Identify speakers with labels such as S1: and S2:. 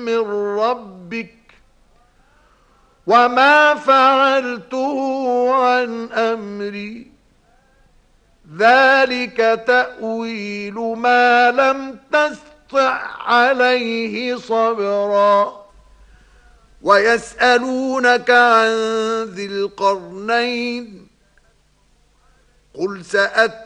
S1: من ربك وما فعلته عن أمري ذلك تأويل ما لم تستطع عليه صبرا ويسألونك عن ذي القرنين قل سأتلو